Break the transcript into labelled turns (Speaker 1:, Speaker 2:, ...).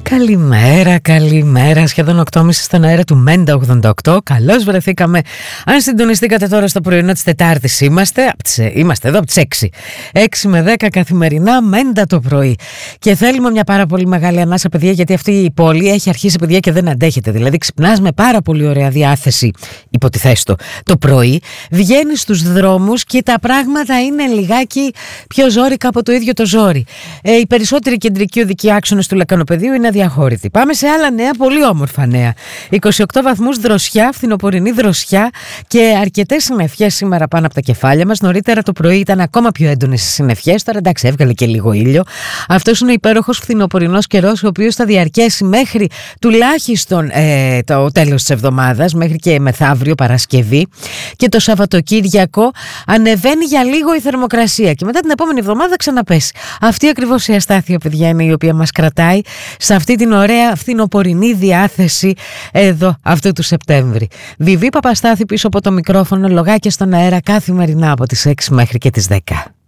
Speaker 1: Καλημέρα, καλημέρα. Σχεδόν 8.30 στον αέρα του Μέντα 88. Καλώς βρεθήκαμε. Αν συντονιστήκατε τώρα στο πρωινό της Τετάρτης, είμαστε εδώ από τις 6. 6 με 10 καθημερινά, Μέντα το πρωί. Και θέλουμε μια πάρα πολύ μεγάλη ανάσα, παιδιά, γιατί αυτή η πόλη έχει αρχίσει, παιδιά, και δεν αντέχεται. Δηλαδή, ξυπνάς με πάρα πολύ ωραία διάθεση, υποτιθέστο, το πρωί. Βγαίνεις στους δρόμους και τα πράγματα είναι λιγάκι πιο ζόρικα από το ίδιο το ζόρι. Οι περισσότεροι κεντρικοί οδικοί άξονες του Λακανοπεδίου είναι αδιαχώρητοι. Πάμε σε άλλα νέα, πολύ όμορφα νέα. 28 βαθμούς δροσιά, φθινοπορεινή δροσιά και αρκετές συννεφιές σήμερα πάνω από τα κεφάλια μας. Νωρίτερα το πρωί ήταν ακόμα πιο έντονες οι συννεφιές. Τώρα εντάξει, έβγαλε και λίγο ήλιο. Αυτός είναι ο υπέροχος φθινοπορεινός καιρός, ο οποίος θα διαρκέσει μέχρι τουλάχιστον το τέλος της εβδομάδας, μέχρι και μεθαύριο Παρασκευή. Και το Σαββατοκύριακο ανεβαίνει για λίγο η θερμοκρασία και μετά την επόμενη εβδομάδα ξαναπέσει. Αυτή ακριβώς η αστάθεια, παιδιά, είναι η οποία μας κρατάει σε αυτή την ωραία φθινοπορεινή διάθεση εδώ αυτού του Σεπτέμβρη. Βιβί Παπαστάθη πίσω από το μικρόφωνο, λογάκια στον αέρα καθημερινά από τις 6 μέχρι και τις 10.